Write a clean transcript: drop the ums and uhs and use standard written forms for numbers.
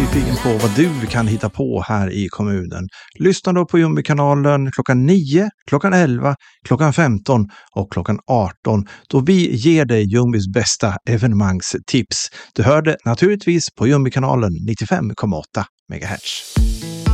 nyfiken på vad du kan hitta på här i kommunen. Lyssna då på Jumbi-kanalen klockan 9, klockan 11, klockan 15 och klockan 18 då vi ger dig Jumbis bästa evenemangstips. Du hör det naturligtvis på Jumbi-kanalen 95,8 MHz.